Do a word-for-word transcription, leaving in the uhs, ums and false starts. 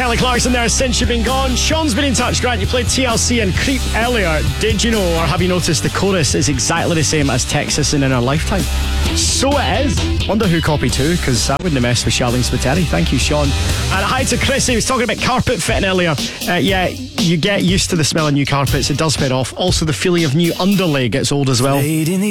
Kelly Clarkson there, Since You've Been Gone. Sean's been in touch. Grant, you played T L C and Creep earlier. Did you know, or have you noticed, the chorus is exactly the same as Texas and In Our Lifetime? So it is. Wonder who copied who, because I wouldn't have messed with Charlene Spiteri. Thank you, Sean. And hi to Chris. He was talking about carpet fitting earlier. Uh, yeah, you get used to the smell of new carpets. It does wear off. Also, the feeling of new underlay gets old as well.